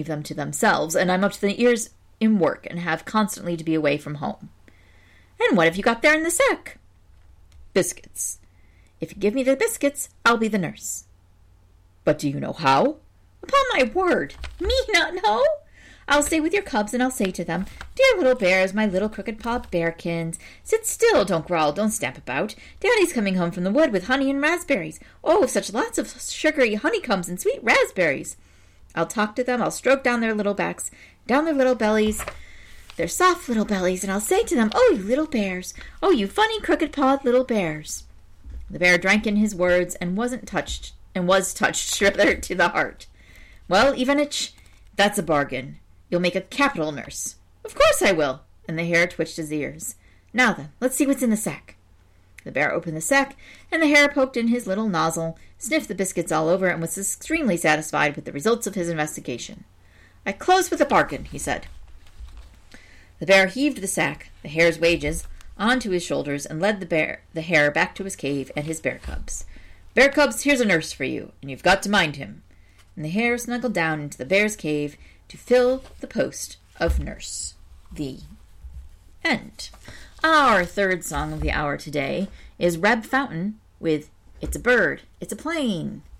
leave them to themselves, and I'm up to the ears in work and have constantly to be away from home. And what have you got there in the sack? Biscuits. If you give me the biscuits, I'll be the nurse. But do you know how? Upon my word, me not know? I'll stay with your cubs, and I'll say to them, Dear little bears, my little crooked-pawed bearkins, sit still, don't growl, don't stamp about. Daddy's coming home from the wood with honey and raspberries. Oh, such lots of sugary honeycombs and sweet raspberries. I'll talk to them, I'll stroke down their little backs, down their little bellies, their soft little bellies, and I'll say to them, Oh, you little bears, oh, you funny crooked-pawed little bears. The bear drank in his words and was touched rather to the heart. Well, Ivanich, that's a bargain. You'll make a capital nurse. Of course I will. And the hare twitched his ears. Now then, let's see what's in the sack. The bear opened the sack, and the hare poked in his little nozzle, sniffed the biscuits all over, and was extremely satisfied with the results of his investigation. I close with a bargain, he said. The bear heaved the sack, the hare's wages, onto his shoulders, and led the hare back to his cave and his bear cubs. Bear cubs, here's a nurse for you, and you've got to mind him. And the hare snuggled down into the bear's cave to fill the post of nurse. The end. Our third song of the hour today is Reb Fountain with It's a Bird, It's a Plane.